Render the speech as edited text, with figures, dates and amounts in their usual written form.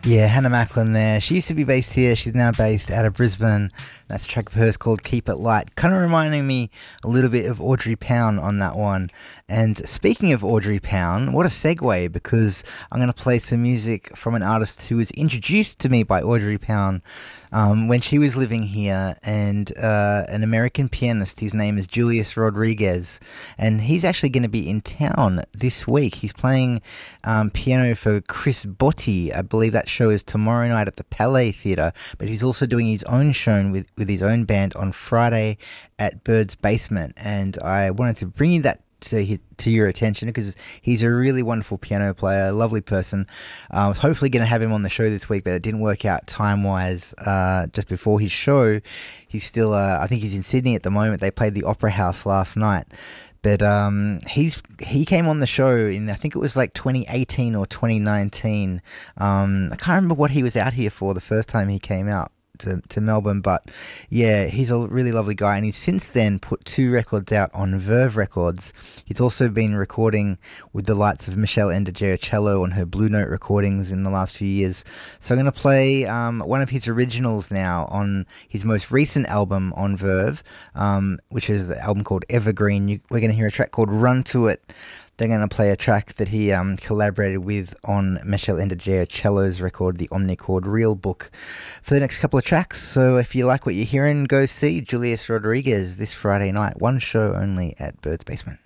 Yeah, Hannah Macklin there. She used to be based here. She's now based out of Brisbane. That's a track of hers called Keep It Light. Kind of reminding me a little bit of Audrey Pound on that one. And speaking of Audrey Pound, what a segue, because I'm going to play some music from an artist who was introduced to me by Audrey Pound when she was living here, and an American pianist. His name is Julius Rodriguez, and he's actually going to be in town this week. He's playing piano for Chris Botti. I believe that show is tomorrow night at the Palais Theatre, but he's also doing his own show with his own band on Friday at Bird's Basement, and I wanted to bring you that to your attention because he's a really wonderful piano player, lovely person. I was hopefully going to have him on the show this week, but it didn't work out time-wise just before his show. He's still, I think he's in Sydney at the moment. They played the Opera House last night. But he came on the show in, I think it was like 2018 or 2019. I can't remember what he was out here for the first time he came out to Melbourne, but yeah, he's a really lovely guy, and he's since then put 2 records out on Verve Records. He's also been recording with the likes of Michelle Endegeocello on her Blue Note recordings in the last few years. So I'm going to play one of his originals now on his most recent album on Verve, which is the album called Evergreen. We're going to hear a track called Run To It. They're going to play a track that he collaborated with on Michelle Endegeocello's record, the Omnichord Real Book, for the next couple of tracks. So if you like what you're hearing, go see Julius Rodriguez this Friday night. One show only at Bird's Basement.